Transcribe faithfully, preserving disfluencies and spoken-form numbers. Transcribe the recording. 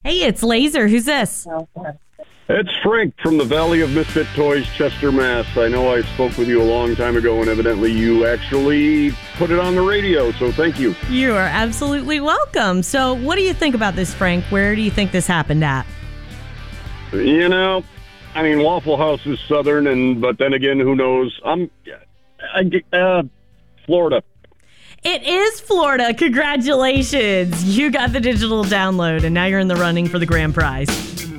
Hey, it's Laser. Who's this? It's Frank from the Valley of Misfit Toys, Chester, Mass. I know I spoke with you a long time ago, and evidently you actually put it on the radio, so thank you. You are absolutely welcome. So what do you think about this, Frank? Where do you think this happened at? You know, I mean, Waffle House is southern, and but then again, who knows? I'm, I, uh, Florida. It is Florida. Congratulations. You got the digital download, and now you're in the running for the grand prize.